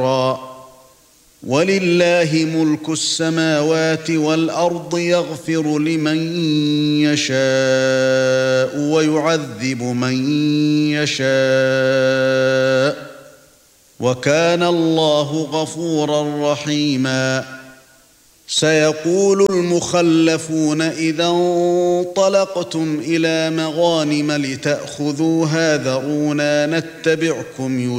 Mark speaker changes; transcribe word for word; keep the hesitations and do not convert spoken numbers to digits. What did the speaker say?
Speaker 1: وَلِلَّهِ مُلْكُ السَّمَاوَاتِ وَالْأَرْضِ يَغْفِرُ لِمَن يَشَاءُ وَيُعَذِّبُ مَن يَشَاءُ وَكَانَ اللَّهُ غَفُورًا رَّحِيمًا. سيقول المخلفون إذا انطلقتم إلى مغانم لتأخذوها ذرونا نتبعكم